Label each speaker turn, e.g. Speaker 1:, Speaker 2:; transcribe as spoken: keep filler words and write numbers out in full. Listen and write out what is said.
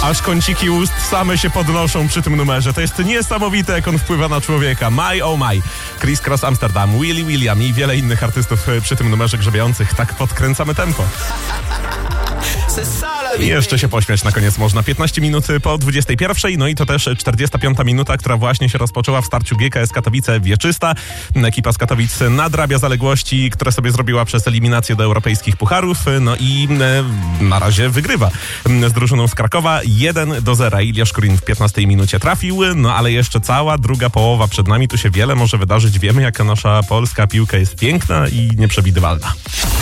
Speaker 1: Aż kąciki ust same się podnoszą przy tym numerze. To jest niesamowite, jak on wpływa na człowieka. My oh my. Chris Cross Amsterdam, Willy William i wiele innych artystów przy tym numerze grzebiących. Tak podkręcamy tempo. I jeszcze się pośmiać na koniec można. piętnaście minut po dwudziestej pierwszej, no i to też czterdziesta piąta minuta, która właśnie się rozpoczęła w starciu G K S Katowice Wieczysta. Ekipa z Katowic nadrabia zaległości, które sobie zrobiła przez eliminację do europejskich pucharów, no i e, na razie wygrywa z drużyną z Krakowa jeden do zera. Iliasz Kurin w piętnastej minucie trafił, no ale jeszcze cała druga połowa przed nami. Tu się wiele może wydarzyć. Wiemy, jaka nasza polska piłka jest piękna i nieprzewidywalna.